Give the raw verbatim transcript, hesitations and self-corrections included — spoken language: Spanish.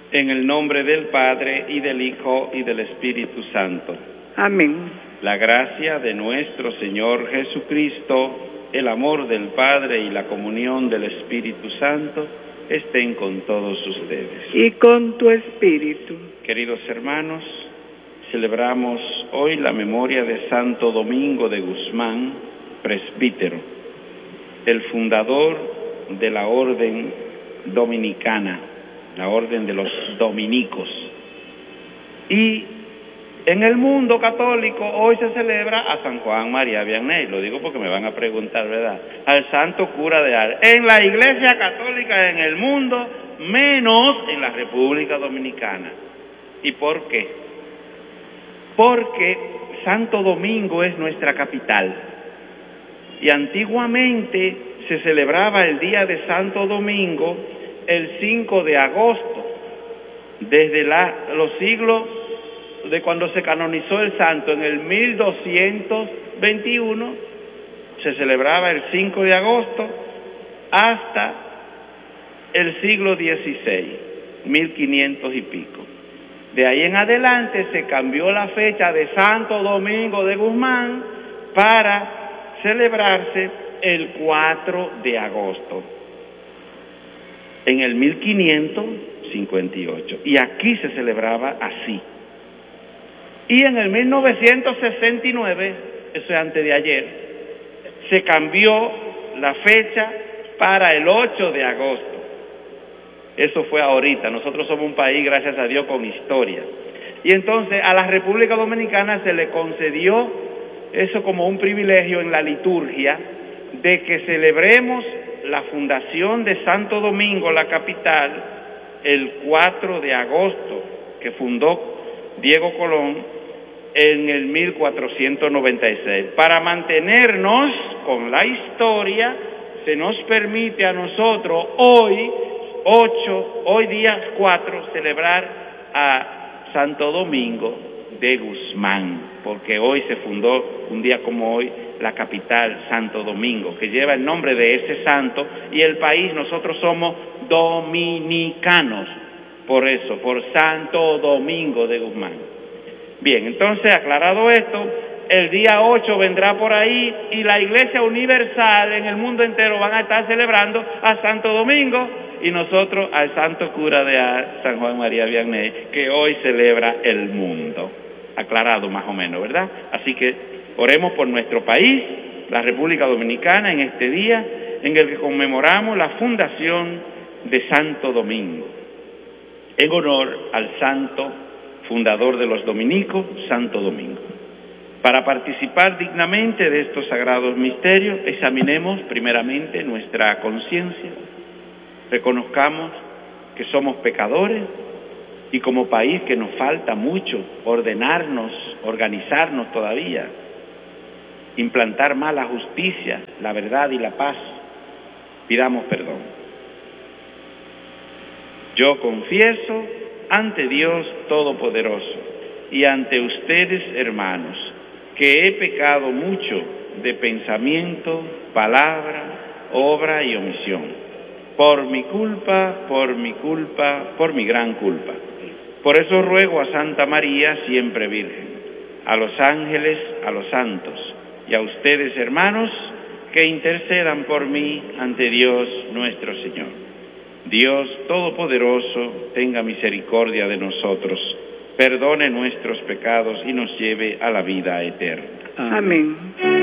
En el nombre del Padre, y del Hijo, y del Espíritu Santo. Amén. La gracia de nuestro Señor Jesucristo, el amor del Padre y la comunión del Espíritu Santo estén con todos ustedes. Y con tu espíritu. Queridos hermanos, celebramos hoy la memoria de Santo Domingo de Guzmán, presbítero, el fundador de la orden dominicana, la orden de los dominicos. Y en el mundo católico hoy se celebra a San Juan María Vianney, lo digo porque me van a preguntar, ¿verdad? Al santo cura de Ars. En la Iglesia Católica en el mundo, menos en la República Dominicana. ¿Y por qué? Porque Santo Domingo es nuestra capital. Y antiguamente se celebraba el día de Santo Domingo el cinco de agosto, desde la, los siglos de cuando se canonizó el santo en el mil doscientos veintiuno, se celebraba el cinco de agosto hasta el siglo dieciséis, mil quinientos y pico. De ahí en adelante se cambió la fecha de Santo Domingo de Guzmán para celebrarse el cuatro de agosto. En el mil quinientos cincuenta y ocho, y aquí se celebraba así. Y en el mil novecientos sesenta y nueve, eso es antes de ayer, se cambió la fecha para el ocho de agosto. Eso fue ahorita. Nosotros somos un país, gracias a Dios, con historia. Y entonces a la República Dominicana se le concedió eso como un privilegio en la liturgia, de que celebremos la fundación de Santo Domingo, la capital, el cuatro de agosto, que fundó Diego Colón en el mil cuatrocientos noventa y seis. Para mantenernos con la historia, se nos permite a nosotros hoy, ocho, hoy día cuatro, celebrar a Santo Domingo de Guzmán, porque hoy se fundó, un día como hoy, la capital, Santo Domingo, que lleva el nombre de ese santo, y el país, nosotros somos dominicanos, por eso, por Santo Domingo de Guzmán. Bien, entonces, aclarado esto, el día ocho vendrá por ahí, y la Iglesia Universal en el mundo entero van a estar celebrando a Santo Domingo, y nosotros al santo cura de Ars, San Juan María Vianney, que hoy celebra el mundo. Aclarado más o menos, ¿verdad? Así que oremos por nuestro país, la República Dominicana, en este día en el que conmemoramos la fundación de Santo Domingo, en honor al santo fundador de los dominicos, Santo Domingo. Para participar dignamente de estos sagrados misterios, examinemos primeramente nuestra conciencia, reconozcamos que somos pecadores y como país que nos falta mucho ordenarnos, organizarnos todavía, implantar más la justicia, la verdad y la paz. Pidamos perdón. Yo confieso ante Dios Todopoderoso y ante ustedes, hermanos, que he pecado mucho de pensamiento, palabra, obra y omisión, por mi culpa, por mi culpa, por mi gran culpa. Por eso ruego a Santa María, siempre Virgen, a los ángeles, a los santos, y a ustedes, hermanos, que intercedan por mí ante Dios nuestro Señor. Dios Todopoderoso, tenga misericordia de nosotros, perdone nuestros pecados y nos lleve a la vida eterna. Amén.